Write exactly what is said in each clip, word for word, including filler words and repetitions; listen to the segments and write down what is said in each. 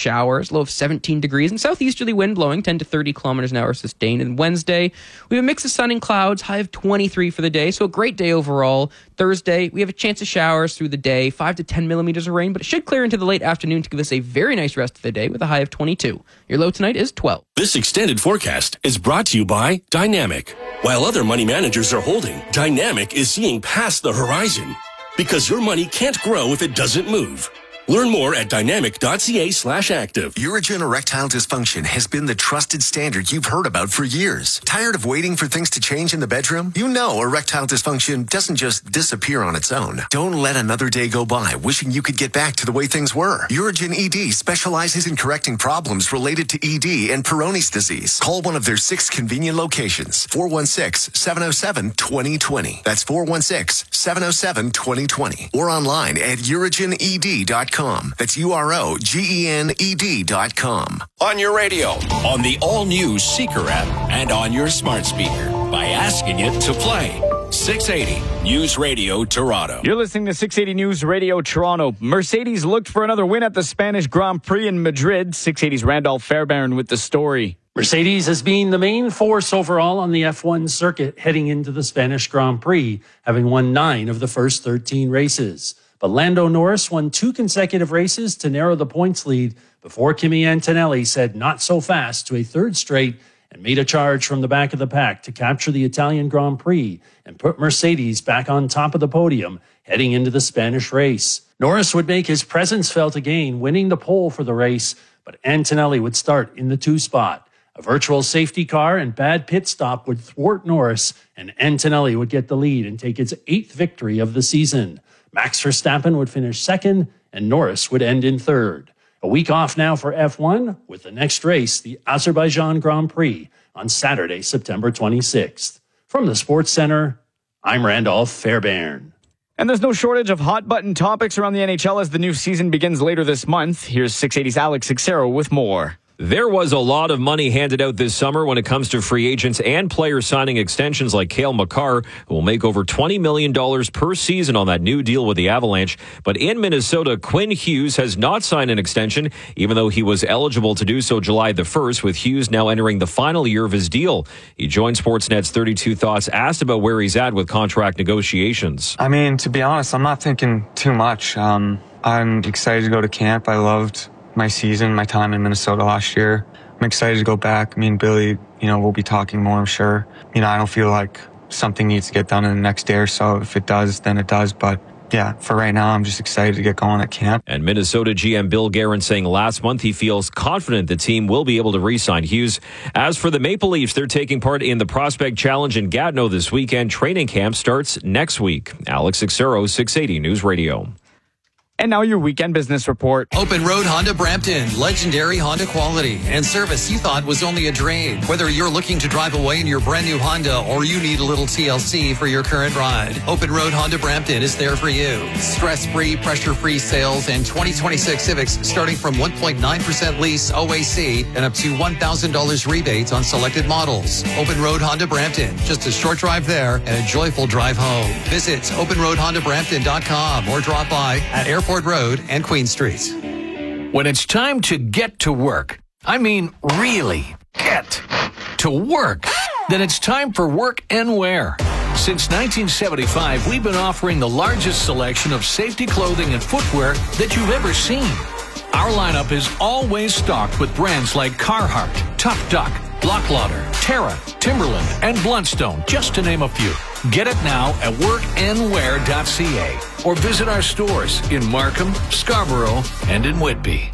showers, low of seventeen degrees, and southeasterly wind blowing ten to thirty kilometers an hour sustained. And Wednesday, we have a mix of sun and clouds, high of twenty-three for the day, so a great day overall. Thursday, we have a chance of showers through the day, five to ten millimeters of rain, but it should clear into the late afternoon to give us a very nice rest of the day with a high of twenty-two. Your low tonight is twelve. This extended forecast is brought to you by Dynamic. While other money managers are holding, Dynamic is seeing past the horizon. Because your money can't grow if it doesn't move. Learn more at dynamic.ca slash active. Urigen erectile dysfunction has been the trusted standard you've heard about for years. Tired of waiting for things to change in the bedroom? You know erectile dysfunction doesn't just disappear on its own. Don't let another day go by wishing you could get back to the way things were. Urigen E D specializes in correcting problems related to E D and Peyronie's disease. Call one of their six convenient locations. four one six, seven oh seven, two oh two oh. That's four one six, seven oh seven, two oh two oh. Or online at urigen e d dot com. That's U R O G E N E D dot com. On your radio, on the all-new Seeker app, and on your smart speaker by asking it to play. six eighty News Radio Toronto. You're listening to six eighty News Radio Toronto. Mercedes looked for another win at the Spanish Grand Prix in Madrid. six eighty's Randolph Fairbairn with the story. Mercedes has been the main force overall on the F one circuit heading into the Spanish Grand Prix, having won nine of the first thirteen races. But Lando Norris won two consecutive races to narrow the points lead before Kimi Antonelli said not so fast to a third straight and made a charge from the back of the pack to capture the Italian Grand Prix and put Mercedes back on top of the podium heading into the Spanish race. Norris would make his presence felt again, winning the pole for the race, but Antonelli would start in the two spot. A virtual safety car and bad pit stop would thwart Norris, and Antonelli would get the lead and take his eighth victory of the season. Max Verstappen would finish second, and Norris would end in third. A week off now for F one, with the next race, the Azerbaijan Grand Prix, on Saturday, September twenty-sixth. From the Sports Center, I'm Randolph Fairbairn. And there's no shortage of hot-button topics around the N H L as the new season begins later this month. Here's six eighty's Alex Sixero with more. There was a lot of money handed out this summer when it comes to free agents and players signing extensions like Cale Makar, who will make over twenty million dollars per season on that new deal with the Avalanche. But in Minnesota, Quinn Hughes has not signed an extension, even though he was eligible to do so July the first, with Hughes now entering the final year of his deal. He joined Sportsnet's thirty-two Thoughts, asked about where he's at with contract negotiations. I mean, to be honest, I'm not thinking too much. Um, I'm excited to go to camp. I loved my season, my time in Minnesota last year. I'm excited to go back. Me and Billy, you know, we'll be talking more, I'm sure. You know, I don't feel like something needs to get done in the next day or so. If it does, then it does. But yeah, for right now, I'm just excited to get going at camp. And Minnesota G M Bill Guerin saying last month he feels confident the team will be able to re-sign Hughes. As for the Maple Leafs, they're taking part in the Prospect Challenge in Gatineau this weekend. Training camp starts next week. Alex Sixero, six eighty News Radio. And now your weekend business report. Open Road Honda Brampton. Legendary Honda quality and service you thought was only a drain. Whether you're looking to drive away in your brand new Honda or you need a little T L C for your current ride, Open Road Honda Brampton is there for you. Stress-free, pressure-free sales and twenty twenty-six Civics starting from one point nine percent lease O A C and up to one thousand dollars rebates on selected models. Open Road Honda Brampton. Just a short drive there and a joyful drive home. Visit open road honda brampton dot com or drop by at Airport Road and Queen Street. When it's time to get to work, I mean really get to work, then it's time for Work and Wear. Since nineteen seventy-five, we've been offering the largest selection of safety clothing and footwear that you've ever seen. Our lineup is always stocked with brands like Carhartt, Tough Duck, Blocklauder, Terra, Timberland, and Bluntstone, just to name a few. Get it now at work and wear dot c a or visit our stores in Markham, Scarborough, and in Whitby.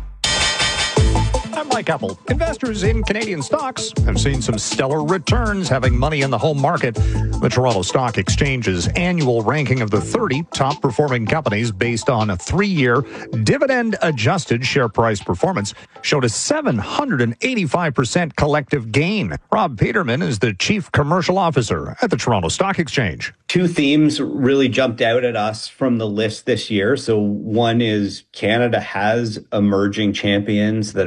I'm Mike Apple. Investors in Canadian stocks have seen some stellar returns, having money in the home market. The Toronto Stock Exchange's annual ranking of the thirty top-performing companies based on a three-year dividend-adjusted share price performance showed a seven hundred eighty-five percent collective gain. Rob Peterman is the Chief Commercial Officer at the Toronto Stock Exchange. Two themes really jumped out at us from the list this year. So one is Canada has emerging champions that are scaling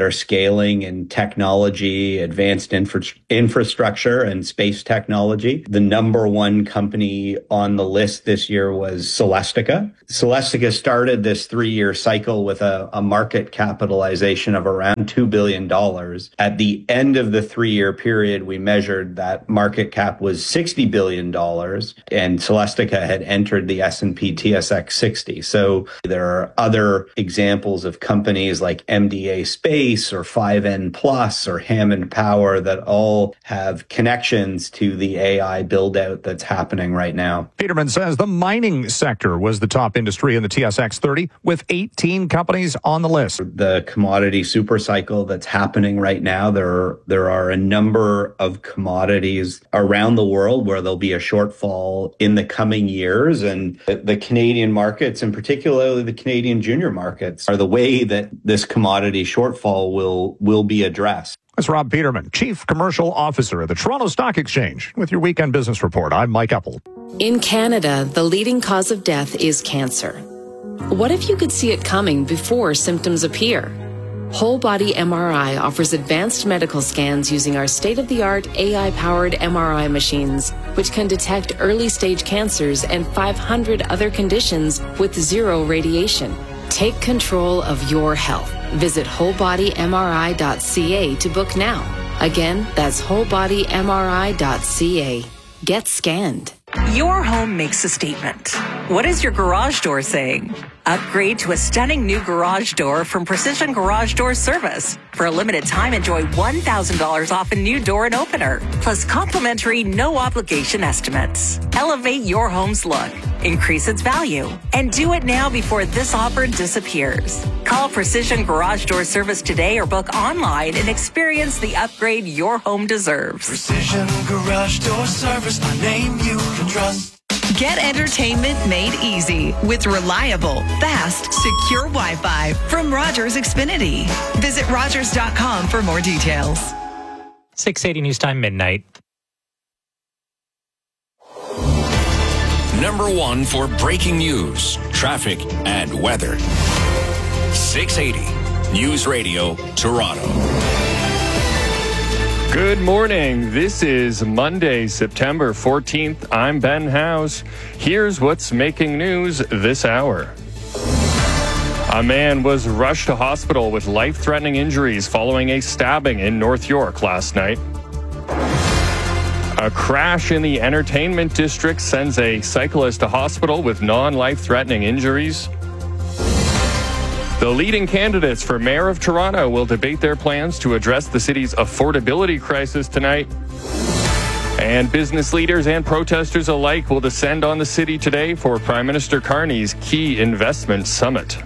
scaling in technology, advanced infra- infrastructure, and space technology. The number one company on the list this year was Celestica. Celestica started this three-year cycle with a, a market capitalization of around two billion dollars. At the end of the three-year period, we measured that market cap was sixty billion dollars, and Celestica had entered the S and P T S X sixty. So there are other examples of companies like M D A Space or five N Plus or Hammond Power that all have connections to the A I build-out that's happening right now. Peterman says the mining sector was the top industry in the T S X thirty, with eighteen companies on the list. The commodity supercycle that's happening right now, there are, there are a number of commodities around the world where there'll be a shortfall in the coming years. And the, the Canadian markets, and particularly the Canadian junior markets, are the way that this commodity shortfall will, will be addressed. That's Rob Peterman, Chief Commercial Officer of the Toronto Stock Exchange, with your Weekend Business Report. I'm Mike Epple. In Canada, the leading cause of death is cancer. What if you could see it coming before symptoms appear? Whole Body M R I offers advanced medical scans using our state-of-the-art A I-powered M R I machines, which can detect early-stage cancers and five hundred other conditions with zero radiation. Take control of your health. Visit whole body M R I dot C A to book now. Again, that's whole body M R I dot C A. Get scanned. Your home makes a statement. What is your garage door saying? Upgrade to a stunning new garage door from Precision Garage Door Service. For a limited time, enjoy one thousand dollars off a new door and opener, plus complimentary no-obligation estimates. Elevate your home's look, increase its value, and do it now before this offer disappears. Call Precision Garage Door Service today or book online and experience the upgrade your home deserves. Precision Garage Door Service, a name you can trust. Get entertainment made easy with reliable, fast, secure Wi-Fi from Rogers Xfinity. Visit Rogers dot com for more details. six eighty News Time, midnight. Number one for breaking news, traffic, and weather. six eighty News Radio, Toronto. Good morning. This is Monday, September fourteenth. I'm Ben Howes. Here's what's making news this hour. A man was rushed to hospital with life-threatening injuries following a stabbing in North York last night. A crash in the entertainment district sends a cyclist to hospital with non-life-threatening injuries. The leading candidates for Mayor of Toronto will debate their plans to address the city's affordability crisis tonight. And business leaders and protesters alike will descend on the city today for Prime Minister Carney's key investment summit.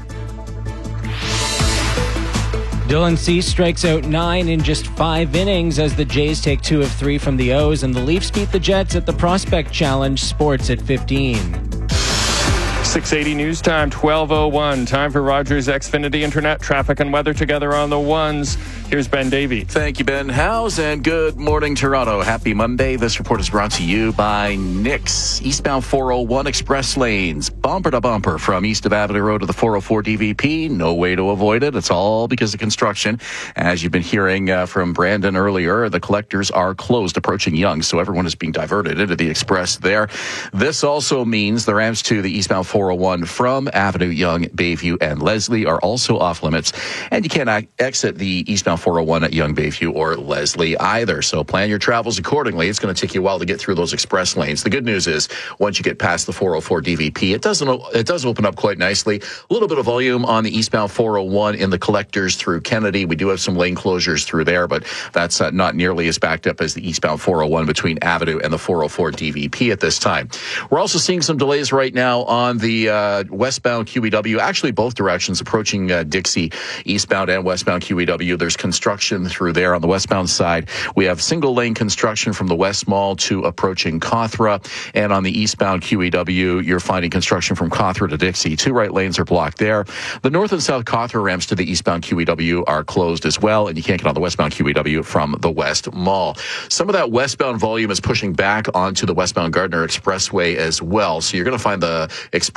Dylan Cease strikes out nine in just five innings as the Jays take two of three from the O's, and the Leafs beat the Jets at the Prospect Challenge. Sports at fifteen. six eighty News Time, twelve oh one. Time for Rogers Xfinity Internet traffic and weather together on the ones. Here's Ben Davey. Thank you, Ben Howes, and good morning, Toronto. Happy Monday. This report is brought to you by Nix. Eastbound four oh one express lanes, bumper to bumper from east of Avenue Road to the four oh four D V P. No way to avoid it. It's all because of construction. As you've been hearing uh, from Brandon earlier, the collectors are closed approaching Yonge, so everyone is being diverted into the express there. This also means the ramps to the eastbound four oh one from Avenue, Yonge, Bayview, and Leslie are also off limits, and you cannot exit the eastbound four oh one at Yonge, Bayview, or Leslie either. So plan your travels accordingly. It's going to take you a while to get through those express lanes. The good news is once you get past the four oh four D V P, it doesn't it does open up quite nicely. A little bit of volume on the eastbound four oh one in the collectors through Kennedy. We do have some lane closures through there, but that's uh, not nearly as backed up as the eastbound four oh one between Avenue and the four oh four D V P at this time. We're also seeing some delays right now on the uh, westbound Q E W, actually both directions approaching uh, Dixie, eastbound and westbound Q E W. There's construction through there on the westbound side. We have single lane construction from the West Mall to approaching Cawthra, and on the eastbound Q E W, you're finding construction from Cawthra to Dixie. Two right lanes are blocked there. The north and south Cawthra ramps to the eastbound Q E W are closed as well, and you can't get on the westbound Q E W from the West Mall. Some of that westbound volume is pushing back onto the westbound Gardner Expressway as well, so you're going to find the express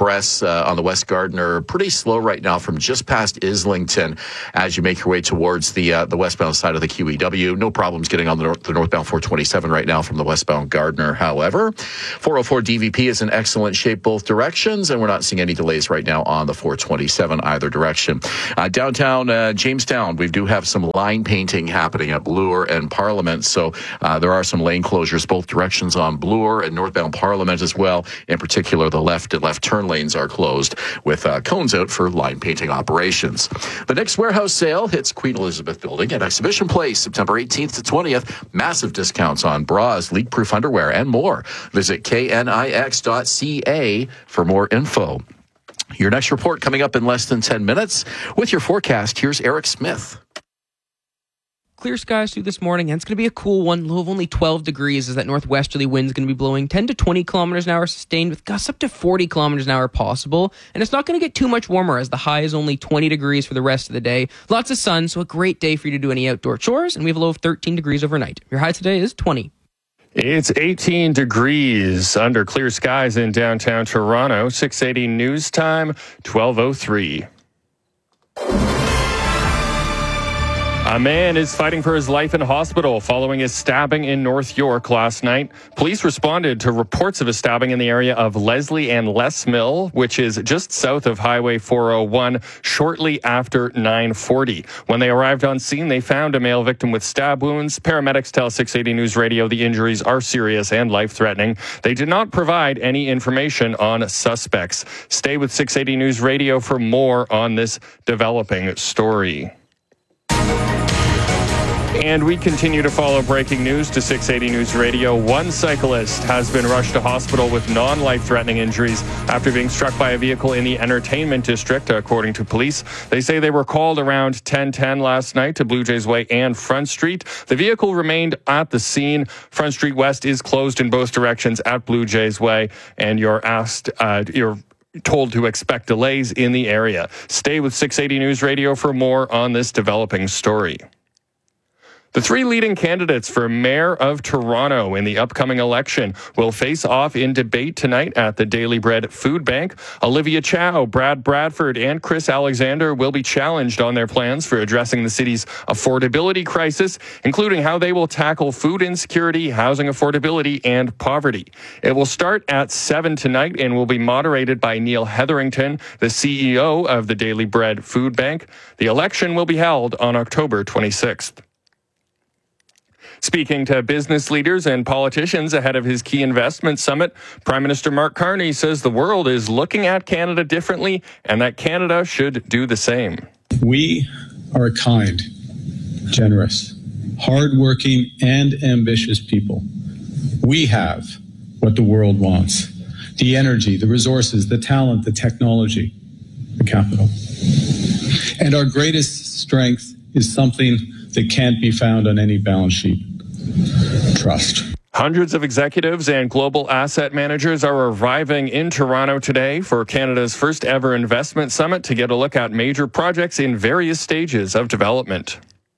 Express uh, on the West Gardiner, pretty slow right now from just past Islington as you make your way towards the uh, the westbound side of the Q E W. No problems getting on the, north, the northbound four twenty-seven right now from the westbound Gardiner. However, four oh four D V P is in excellent shape both directions, and we're not seeing any delays right now on the four twenty-seven either direction. Uh, downtown uh, Jamestown, we do have some line painting happening at Bloor and Parliament, so uh, there are some lane closures both directions on Bloor and northbound Parliament as well. In particular, the left and left turn lanes are closed with uh, cones out for line painting operations. The next warehouse sale hits Queen Elizabeth Building at Exhibition Place September eighteenth to twentieth. Massive discounts on bras, leak-proof underwear, and more. Visit K N I X dot C A for more info. Your next report coming up in less than ten minutes. With your forecast, here's Eric Smith. Clear skies through this morning, and it's going to be a cool one. Low of only twelve degrees as that northwesterly wind is going to be blowing ten to twenty kilometers an hour sustained, with gusts up to forty kilometers an hour possible. And it's not going to get too much warmer as the high is only twenty degrees for the rest of the day. Lots of sun, so a great day for you to do any outdoor chores. And we have a low of thirteen degrees overnight. Your high today is twenty. It's eighteen degrees under clear skies in downtown Toronto. six eighty news time, twelve oh three. A man is fighting for his life in hospital following his stabbing in North York last night. Police responded to reports of a stabbing in the area of Leslie and Les Mill, which is just south of Highway four oh one, shortly after nine forty. When they arrived on scene, they found a male victim with stab wounds. Paramedics tell six eighty News Radio the injuries are serious and life-threatening. They did not provide any information on suspects. Stay with six eighty News Radio for more on this developing story. And we continue to follow breaking news to six eighty News Radio. One cyclist has been rushed to hospital with non-life-threatening injuries after being struck by a vehicle in the entertainment district, according to police. They say they were called around ten ten last night to Blue Jays Way and Front Street. The vehicle remained at the scene. Front Street West is closed in both directions at Blue Jays Way, and you're asked, uh, you're told to expect delays in the area. Stay with six eighty News Radio for more on this developing story. The three leading candidates for Mayor of Toronto in the upcoming election will face off in debate tonight at the Daily Bread Food Bank. Olivia Chow, Brad Bradford, and Chris Alexander will be challenged on their plans for addressing the city's affordability crisis, including how they will tackle food insecurity, housing affordability, and poverty. It will start at seven tonight and will be moderated by Neil Hetherington, the C E O of the Daily Bread Food Bank. The election will be held on October twenty-sixth. Speaking to business leaders and politicians ahead of his key investment summit, Prime Minister Mark Carney says the world is looking at Canada differently and that Canada should do the same. We are a kind, generous, hardworking, and ambitious people. We have what the world wants: the energy, the resources, the talent, the technology, the capital. And our greatest strength is something that can't be found on any balance sheet: trust. Hundreds of executives and global asset managers are arriving in Toronto today for Canada's first ever investment summit to get a look at major projects in various stages of development.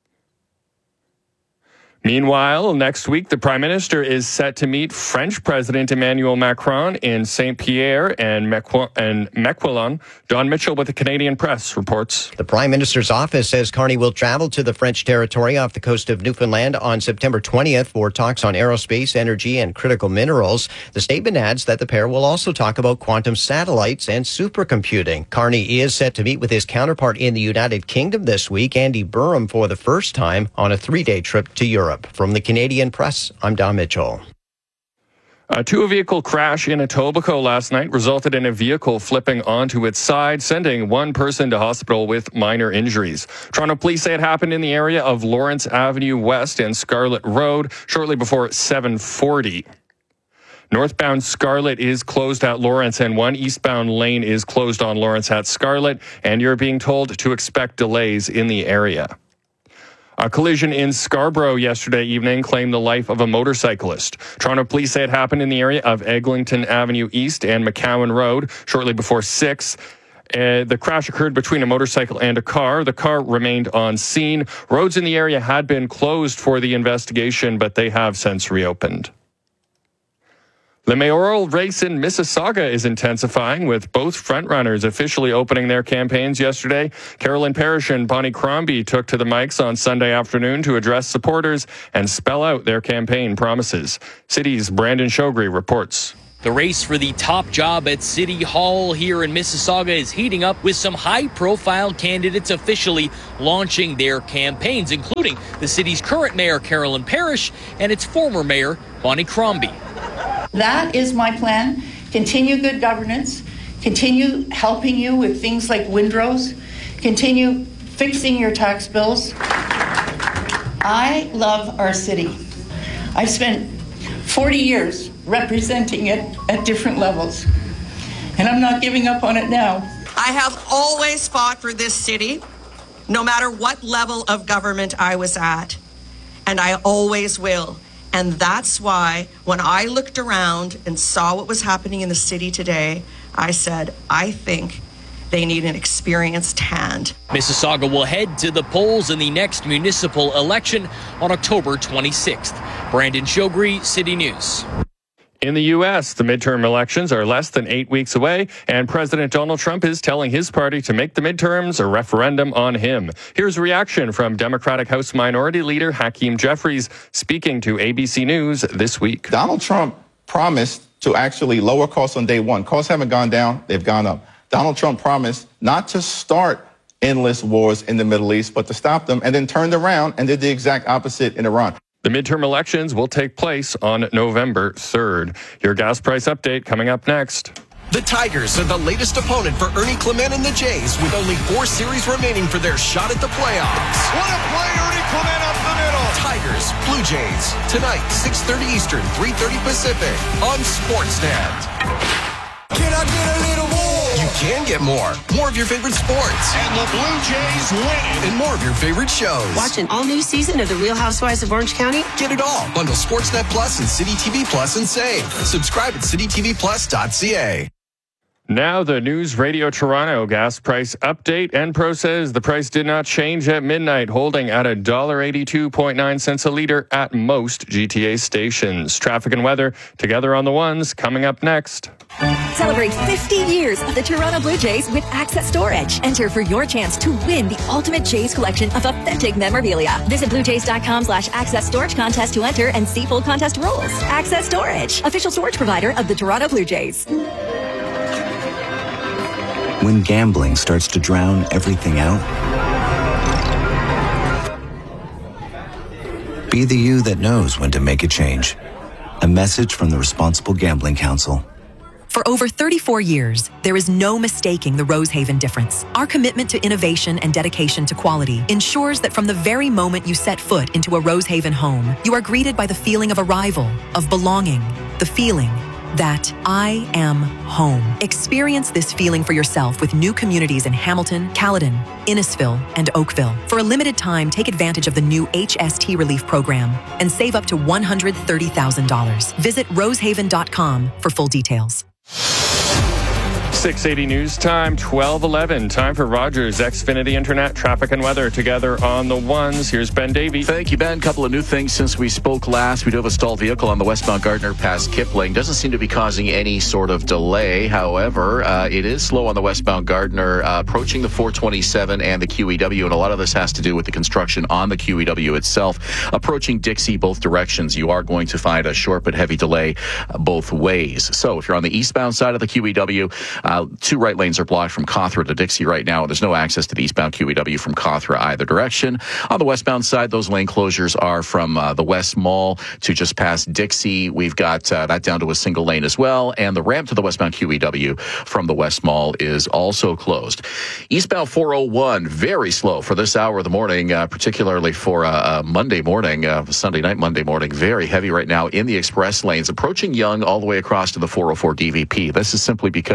Meanwhile, next week, the Prime Minister is set to meet French President Emmanuel Macron in Saint Pierre and Miquelon. Don Mitchell with the Canadian Press reports. The Prime Minister's office says Carney will travel to the French territory off the coast of Newfoundland on September twentieth for talks on aerospace, energy, and critical minerals. The statement adds that the pair will also talk about quantum satellites and supercomputing. Carney is set to meet with his counterpart in the United Kingdom this week, Andy Burham, for the first time on a three-day trip to Europe. From the Canadian Press, I'm Don Mitchell. A two-vehicle crash in Etobicoke last night resulted in a vehicle flipping onto its side, sending one person to hospital with minor injuries. Toronto police say it happened in the area of Lawrence Avenue West and Scarlett Road shortly before seven forty. Northbound Scarlett is closed at Lawrence, and one eastbound lane is closed on Lawrence at Scarlett, and you're being told to expect delays in the area. A collision in Scarborough yesterday evening claimed the life of a motorcyclist. Toronto police say it happened in the area of Eglinton Avenue East and McCowan Road shortly before six. Uh, the crash occurred between a motorcycle and a car. The car remained on scene. Roads in the area had been closed for the investigation, but they have since reopened. The mayoral race in Mississauga is intensifying, with both frontrunners officially opening their campaigns yesterday. Carolyn Parrish and Bonnie Crombie took to the mics on Sunday afternoon to address supporters and spell out their campaign promises. City's Brandon Shogri reports. The race for the top job at City Hall here in Mississauga is heating up, with some high-profile candidates officially launching their campaigns, including the city's current mayor, Carolyn Parrish, and its former mayor, Bonnie Crombie. That is my plan. Continue good governance, continue helping you with things like windrows, continue fixing your tax bills. I love our city. I've spent forty years representing it at different levels, and I'm not giving up on it now. I have always fought for this city, no matter what level of government I was at, and I always will. And that's why when I looked around and saw what was happening in the city today, I said, I think they need an experienced hand. Mississauga will head to the polls in the next municipal election on October twenty-sixth. Brandon Shogri, City News. In the U S, the midterm elections are less than eight weeks away, and President Donald Trump is telling his party to make the midterms a referendum on him. Here's a reaction from Democratic House Minority Leader Hakeem Jeffries, speaking to A B C News this week. Donald Trump promised to actually lower costs on day one. Costs haven't gone down, they've gone up. Donald Trump promised not to start endless wars in the Middle East, but to stop them, and then turned around and did the exact opposite in Iran. The midterm elections will take place on November third. Your gas price update coming up next. The Tigers are the latest opponent for Ernie Clement and the Jays, with only four series remaining for their shot at the playoffs. What a play, Ernie Clement up the middle. Tigers, Blue Jays, tonight, six thirty Eastern, three thirty Pacific, on Sportsnet. Can I get a little more? You can get more. More of your favorite sports. And the Blue Jays win. And more of your favorite shows. Watch an all-new season of The Real Housewives of Orange County. Get it all. Bundle Sportsnet Plus and City T V Plus and save. Subscribe at city t v plus dot c a. Now the News Radio Toronto gas price update. Enpro says the price did not change at midnight, holding at one dollar eighty-two point nine cents a litre at most G T A stations. Traffic and weather together on the ones coming up next. Celebrate fifty years of the Toronto Blue Jays with Access Storage. Enter for your chance to win the ultimate Jays collection of authentic memorabilia. Visit bluejays.com slash access storage contest to enter and see full contest rules. Access Storage, official storage provider of the Toronto Blue Jays. When gambling starts to drown everything out, be the you that knows when to make a change. A message from the Responsible Gambling Council. For over thirty-four years, there is no mistaking the Rosehaven difference. Our commitment to innovation and dedication to quality ensures that from the very moment you set foot into a Rosehaven home, you are greeted by the feeling of arrival, of belonging, the feeling that I am home. Experience this feeling for yourself with new communities in Hamilton, Caledon, Innisfil, and Oakville. For a limited time, take advantage of the new H S T Relief Program and save up to one hundred thirty thousand dollars. Visit rosehaven dot com for full details. six eighty News Time, twelve eleven. Time for Rogers Xfinity Internet traffic and weather together on the ones. Here's Ben Davey. Thank you, Ben. Couple of new things since we spoke last. We do have a stalled vehicle on the westbound Gardner past Kipling. Doesn't seem to be causing any sort of delay. However, uh, it is slow on the westbound Gardner, uh, approaching the four twenty-seven and the Q E W, and a lot of this has to do with the construction on the Q E W itself. Approaching Dixie both directions, you are going to find a short but heavy delay uh, both ways. So if you're on the eastbound side of the Q E W, uh, two right lanes are blocked from Cawthra to Dixie right now. There's no access to the eastbound Q E W from Cawthra either direction. On the westbound side, those lane closures are from uh, the West Mall to just past Dixie. We've got uh, that down to a single lane as well. And the ramp to the westbound Q E W from the West Mall is also closed. Eastbound four oh one, very slow for this hour of the morning, uh, particularly for uh, Monday morning, uh, Sunday night, Monday morning. Very heavy right now in the express lanes, approaching Yonge all the way across to the four oh four D V P. This is simply because the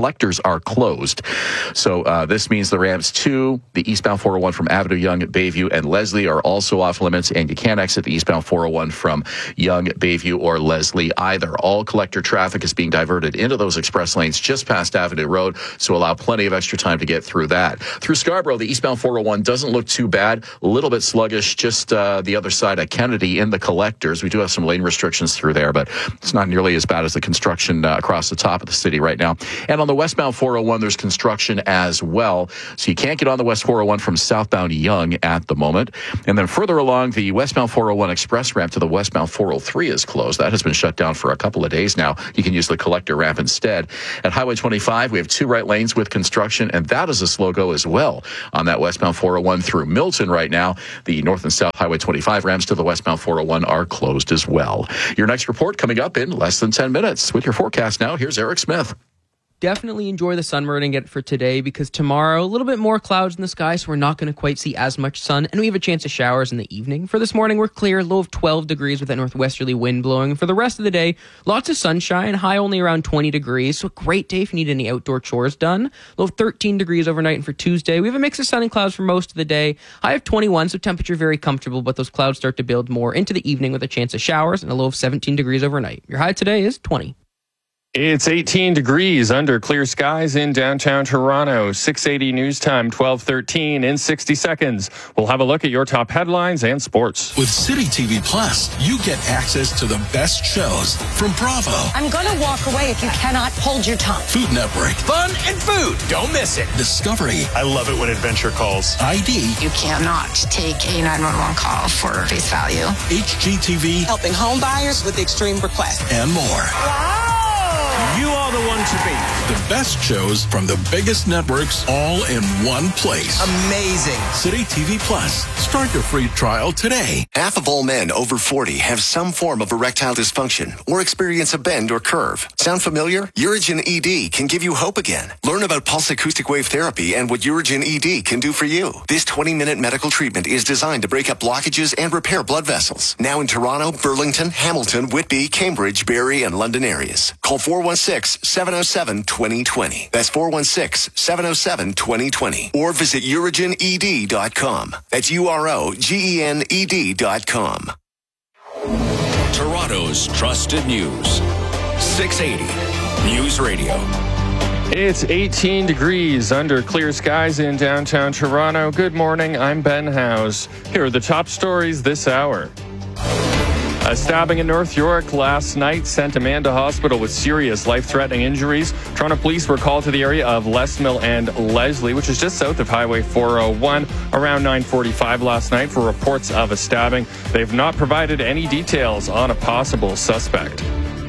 collectors are closed. So uh, this means the ramps to the eastbound four oh one from Avenue Yonge, Bayview, and Leslie are also off limits, and you can't exit the eastbound four oh one from Yonge, Bayview, or Leslie either. All collector traffic is being diverted into those express lanes just past Avenue Road, so allow plenty of extra time to get through that. Through Scarborough, the eastbound four oh one doesn't look too bad. A little bit sluggish just uh, the other side of Kennedy in the collectors. We do have some lane restrictions through there, but it's not nearly as bad as the construction uh, across the top of the city right now. And on the westbound four oh one, there's construction as well. So you can't get on the west four oh one from southbound Yonge at the moment. And then further along, the westbound four oh one express ramp to the westbound four oh three is closed. That has been shut down for a couple of days now. You can use the collector ramp instead. At Highway twenty-five, we have two right lanes with construction, and that is a slow go as well on that westbound four oh one through Milton right now. The north and south Highway twenty-five ramps to the westbound four oh one are closed as well. Your next report coming up in less than ten minutes. With your forecast now, here's Eric Smith. Definitely enjoy the sun we're going to get for today, because tomorrow, a little bit more clouds in the sky, so we're not going to quite see as much sun, and we have a chance of showers in the evening. For this morning, we're clear, low of twelve degrees with that northwesterly wind blowing. For the rest of the day, lots of sunshine, high only around twenty degrees, so a great day if you need any outdoor chores done. Low of thirteen degrees overnight, and for Tuesday, we have a mix of sun and clouds for most of the day. High of twenty-one, so temperature very comfortable, but those clouds start to build more into the evening with a chance of showers, and a low of seventeen degrees overnight. Your high today is twenty. It's eighteen degrees under clear skies in downtown Toronto. six eighty news time, twelve thirteen. In sixty seconds, we'll have a look at your top headlines and sports. With City T V Plus, you get access to the best shows from Bravo, I'm going to walk away if you cannot hold your tongue. Food Network, Fun and food. Don't miss it. Discovery, I love it when adventure calls. I D, You cannot take a nine one one call for face value. H G T V, helping home buyers with extreme requests, and more. Wow! You are the one to beat. The best shows from the biggest networks all in one place. Amazing. City T V Plus. Start your free trial today. Half of all men over forty have some form of erectile dysfunction or experience a bend or curve. Sound familiar? Urigen E D can give you hope again. Learn about pulse acoustic wave therapy and what Urigen E D can do for you. This twenty-minute medical treatment is designed to break up blockages and repair blood vessels. Now in Toronto, Burlington, Hamilton, Whitby, Cambridge, Barrie, and London areas. Call four one six, seven oh seven, two oh two oh. That's four one six, seven oh seven, two oh two oh. Or visit urigen e d dot com. That's U R O G E N E D dot com. Toronto's trusted news. six eighty News Radio. It's eighteen degrees under clear skies in downtown Toronto. Good morning, I'm Ben Howes. Here are the top stories this hour. A stabbing in North York last night sent a man to hospital with serious life-threatening injuries. Toronto police were called to the area of Lesmill and Leslie, which is just south of Highway four oh one, around nine forty-five last night for reports of a stabbing. They've not provided any details on a possible suspect.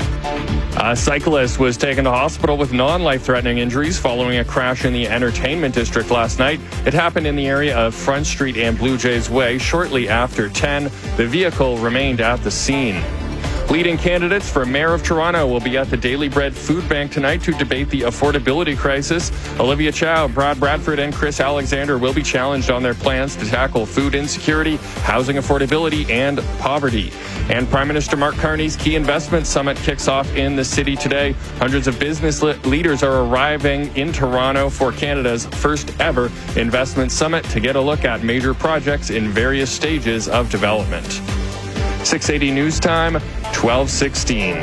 A cyclist was taken to hospital with non-life-threatening injuries following a crash in the entertainment district last night. It happened in the area of Front Street and Blue Jays Way shortly after ten. The vehicle remained at the scene. Leading candidates for Mayor of Toronto will be at the Daily Bread Food Bank tonight to debate the affordability crisis. Olivia Chow, Brad Bradford, and Chris Alexander will be challenged on their plans to tackle food insecurity, housing affordability, and poverty. And Prime Minister Mark Carney's Key Investment Summit kicks off in the city today. Hundreds of business le- leaders are arriving in Toronto for Canada's first ever investment summit to get a look at major projects in various stages of development. six eighty News Time, twelve sixteen.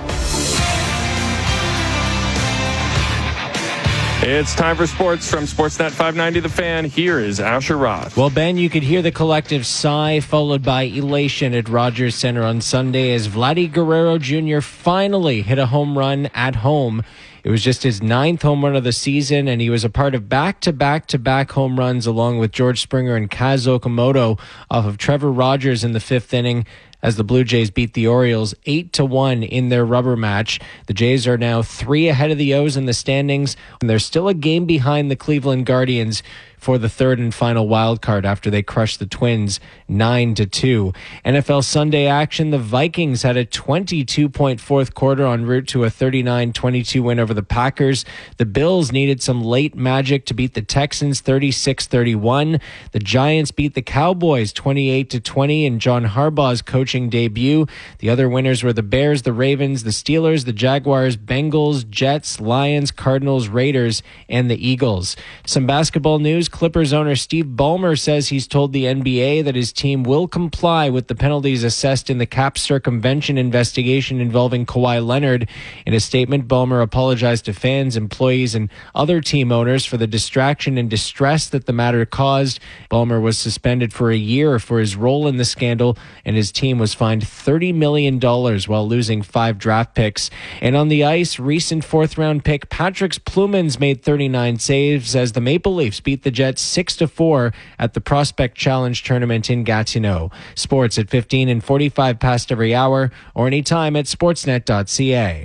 It's time for sports from Sportsnet five ninety The Fan. Here is Asher Roth. Well, Ben, you could hear the collective sigh followed by elation at Rogers Centre on Sunday as Vladdy Guerrero Junior finally hit a home run at home. It was just his ninth home run of the season, and he was a part of back-to-back-to-back home runs along with George Springer and Kaz Okamoto off of Trevor Rogers in the fifth inning as the Blue Jays beat the Orioles eight to one in their rubber match. The Jays are now three ahead of the O's in the standings, and they're still a game behind the Cleveland Guardians for the third and final wild card after they crushed the Twins nine to two. N F L Sunday action, the Vikings had a twenty-two point fourth quarter en route to a thirty-nine twenty-two win over the Packers. The Bills needed some late magic to beat the Texans thirty-six thirty-one. The Giants beat the Cowboys twenty-eight to twenty, and John Harbaugh's coach coaching debut. The other winners were the Bears, the Ravens, the Steelers, the Jaguars, Bengals, Jets, Lions, Cardinals, Raiders, and the Eagles. Some basketball news. Clippers owner Steve Ballmer says he's told the N B A that his team will comply with the penalties assessed in the cap circumvention investigation involving Kawhi Leonard. In a statement, Ballmer apologized to fans, employees, and other team owners for the distraction and distress that the matter caused. Ballmer was suspended for a year for his role in the scandal, and his team was fined thirty million dollars while losing five draft picks. And on the ice, recent fourth-round pick Patrick Plumans made thirty-nine saves as the Maple Leafs beat the Jets six to four at the Prospect Challenge tournament in Gatineau. Sports at fifteen and forty-five past every hour, or anytime at sportsnet dot c a.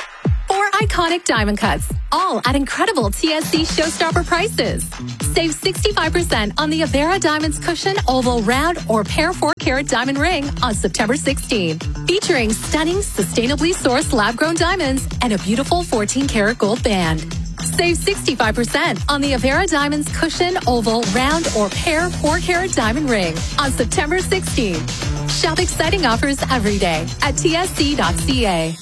Iconic diamond cuts, all at incredible T S C showstopper prices. Save sixty-five percent on the Avera Diamonds Cushion Oval Round or Pair four carat Diamond Ring on September sixteenth. Featuring stunning, sustainably sourced lab-grown diamonds and a beautiful fourteen karat gold band. Save sixty-five percent on the Avera Diamonds Cushion Oval Round or Pair four carat Diamond Ring on September sixteenth. Shop exciting offers every day at T S C dot c a.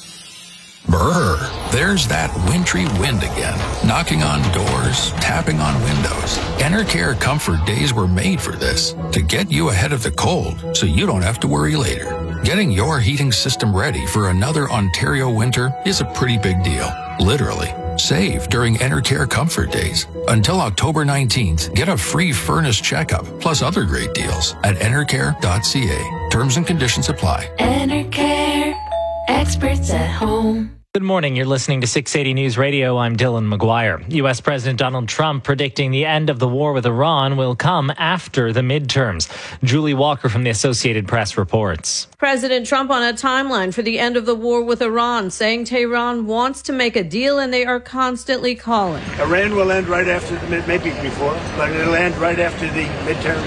Brr, there's that wintry wind again, knocking on doors, tapping on windows. Enercare Comfort Days were made for this, to get you ahead of the cold so you don't have to worry later. Getting your heating system ready for another Ontario winter is a pretty big deal, literally. Save during Enercare Comfort Days. Until October nineteenth, get a free furnace checkup, plus other great deals at enercare dot c a. Terms and conditions apply. Enercare, experts at home. Good morning. You're listening to six eighty News Radio. I'm Dylan McGuire. U S. President Donald Trump predicting the end of the war with Iran will come after the midterms. Julie Walker from the Associated Press reports. President Trump on a timeline for the end of the war with Iran, saying Tehran wants to make a deal and they are constantly calling. Iran will end right after the mid, maybe before, but it'll end right after the midterms.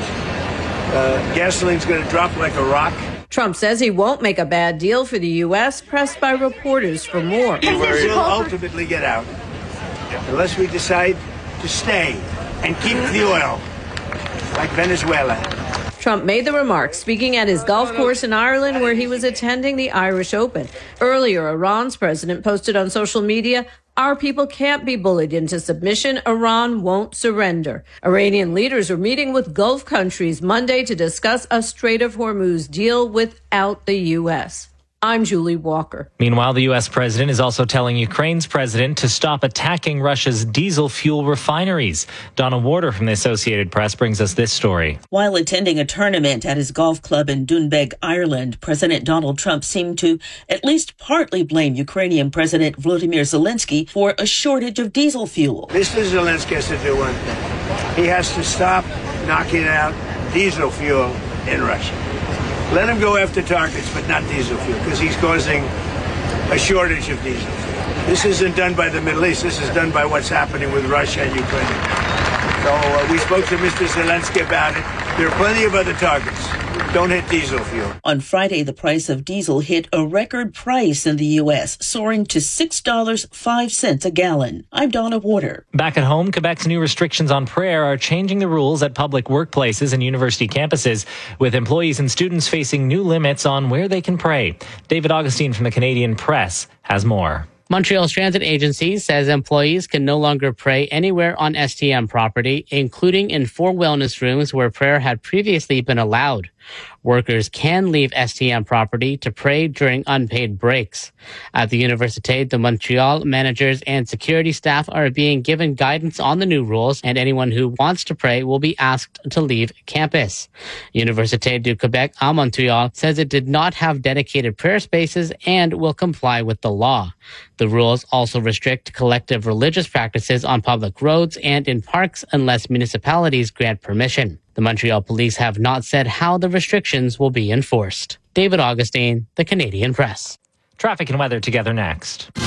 Uh, gasoline's going to drop like a rock. Trump says he won't make a bad deal for the U S, pressed by reporters for more. We will ultimately get out unless we decide to stay and keep the oil, like Venezuela. Trump made the remarks speaking at his golf course in Ireland where he was attending the Irish Open. Earlier, Iran's president posted on social media, "Our people can't be bullied into submission. Iran won't surrender." Iranian leaders were meeting with Gulf countries Monday to discuss a Strait of Hormuz deal without the U S. I'm Julie Walker. Meanwhile, the U S president is also telling Ukraine's president to stop attacking Russia's diesel fuel refineries. Donna Warder from the Associated Press brings us this story. While attending a tournament at his golf club in Doonbeg, Ireland, President Donald Trump seemed to at least partly blame Ukrainian President Volodymyr Zelensky for a shortage of diesel fuel. Mister Zelensky has to do one thing. He has to stop knocking out diesel fuel in Russia. Let him go after targets, but not diesel fuel, because he's causing a shortage of diesel fuel. This isn't done by the Middle East. This is done by what's happening with Russia and Ukraine. So uh, we spoke to Mister Zelensky about it. There are plenty of other targets. Don't hit diesel fuel. On Friday, the price of diesel hit a record price in the U S, soaring to six dollars and five cents a gallon. I'm Donna Warder. Back at home, Quebec's new restrictions on prayer are changing the rules at public workplaces and university campuses, with employees and students facing new limits on where they can pray. David Augustine from the Canadian Press has more. Montreal's transit agency says employees can no longer pray anywhere on S T M property, including in four wellness rooms where prayer had previously been allowed. Workers can leave S T M property to pray during unpaid breaks. At the Université de Montréal, managers and security staff are being given guidance on the new rules, and anyone who wants to pray will be asked to leave campus. Université du Québec à Montréal says it did not have dedicated prayer spaces and will comply with the law. The rules also restrict collective religious practices on public roads and in parks unless municipalities grant permission. The Montreal police have not said how the restrictions will be enforced. David Augustine, the Canadian Press. Traffic and weather together next.